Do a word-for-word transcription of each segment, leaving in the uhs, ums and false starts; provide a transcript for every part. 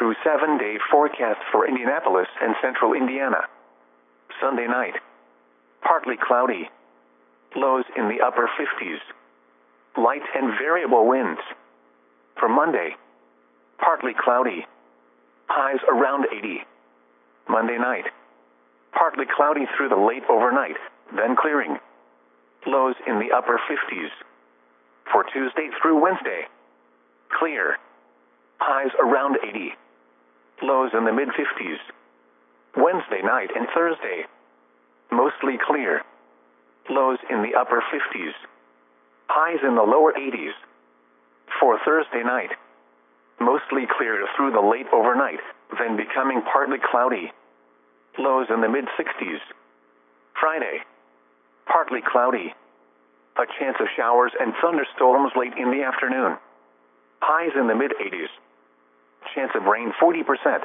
through seven day forecast for Indianapolis and central Indiana. Sunday night. Partly cloudy. Lows in the upper fifties. Light and variable winds. For Monday. Partly cloudy. Highs around eighty. Monday night. Partly cloudy through the late overnight, then clearing. Lows in the upper fifties. For Tuesday through Wednesday. Clear. Highs around eighty. Lows in the mid-fifties. Wednesday night and Thursday. Mostly clear. Lows in the upper fifties. Highs in the lower eighties. For Thursday night. Mostly clear through the late overnight, then becoming partly cloudy. Lows in the mid-sixties. Friday. Partly cloudy. A chance of showers and thunderstorms late in the afternoon. Highs in the mid-eighties. Chance of rain forty percent.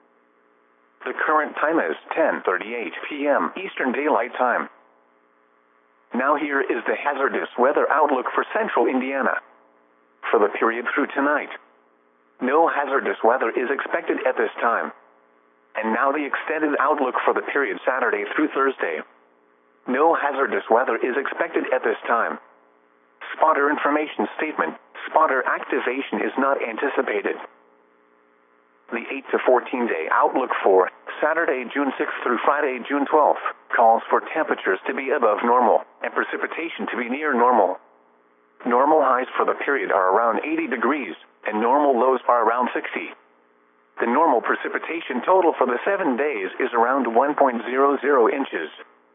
The current time is ten thirty-eight p m Eastern Daylight Time. Now here is the hazardous weather outlook for central Indiana. For the period through tonight. No hazardous weather is expected at this time. And now the extended outlook for the period Saturday through Thursday. No hazardous weather is expected at this time. Spotter information statement. Spotter activation is not anticipated. The eight to fourteen day outlook for Saturday, June sixth through Friday, June twelfth, calls for temperatures to be above normal and precipitation to be near normal. Normal highs for the period are around eighty degrees, and normal lows are around sixty. The normal precipitation total for the seven days is around one point zero zero inches.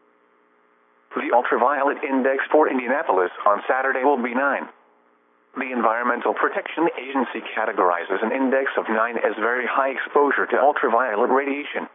The ultraviolet index for Indianapolis on Saturday will be nine. The Environmental Protection Agency categorizes an index of nine as very high exposure to ultraviolet radiation.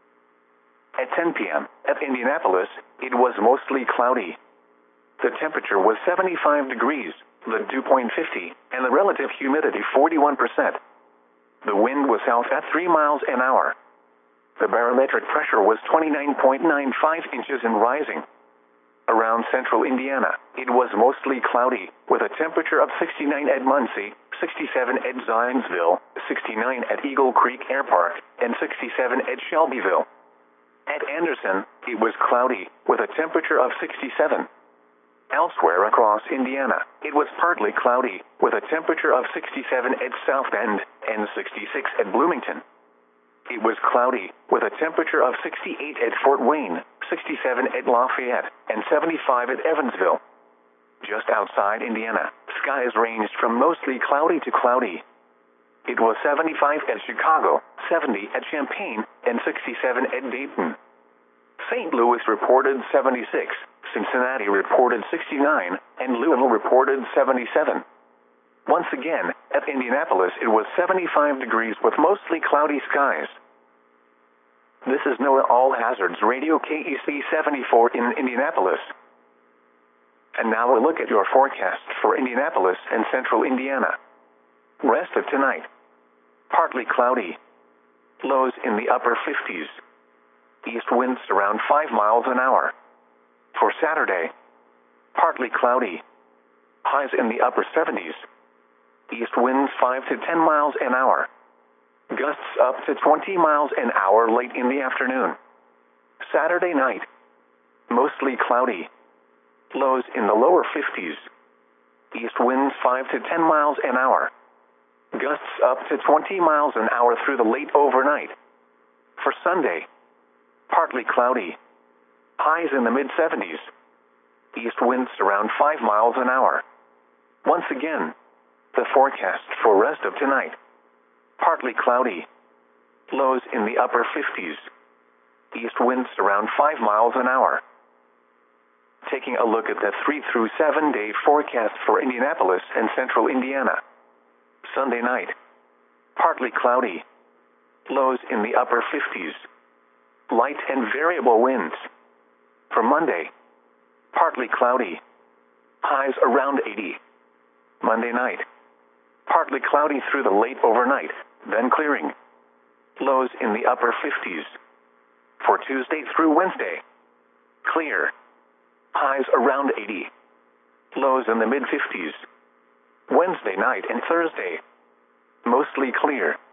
At ten p m at Indianapolis, it was mostly cloudy. The temperature was seventy-five degrees, the dew point fifty, and the relative humidity forty-one percent. The wind was south at three miles an hour. The barometric pressure was twenty-nine point nine five inches and rising. Around central Indiana, it was mostly cloudy, with a temperature of sixty-nine at Muncie, sixty-seven at Zionsville, sixty-nine at Eagle Creek Air Park, and sixty-seven at Shelbyville. At Anderson, it was cloudy, with a temperature of sixty-seven. Elsewhere across Indiana, it was partly cloudy, with a temperature of sixty-seven at South Bend, and sixty-six at Bloomington. It was cloudy, with a temperature of sixty-eight at Fort Wayne, sixty-seven at Lafayette, and seventy-five at Evansville. Just outside Indiana, skies ranged from mostly cloudy to cloudy. It was seventy-five at Chicago, seventy at Champaign, and sixty-seven at Dayton. Saint Louis reported seventy-six, Cincinnati reported sixty-nine, and Louisville reported seventy-seven. Once again, at Indianapolis it was seventy-five degrees with mostly cloudy skies. This is NOAA All Hazards Radio K E C seventy-four in Indianapolis. And now a look at your forecast for Indianapolis and central Indiana. Rest of tonight. Partly cloudy. Lows in the upper fifties. East winds around five miles an hour. For Saturday. Partly cloudy. Highs in the upper seventies. East winds five to ten miles an hour. Gusts up to twenty miles an hour late in the afternoon. Saturday night. Mostly cloudy. Lows in the lower fifties. East winds five to ten miles an hour. Gusts up to twenty miles an hour through the late overnight. For Sunday. Partly cloudy. Highs in the mid-seventies. East winds around five miles an hour. Once again, the forecast for rest of tonight. Partly cloudy. Lows in the upper fifties. East winds around five miles an hour. Taking a look at the three through seven day forecast for Indianapolis and central Indiana. Sunday night. Partly cloudy. Lows in the upper fifties. Light and variable winds. For Monday. Partly cloudy. Highs around eighty. Monday night. Partly cloudy through the late overnight, then clearing. Lows in the upper fifties. For Tuesday through Wednesday. Clear. Highs around eighty. Lows in the mid-fifties. Wednesday night and Thursday. Mostly clear.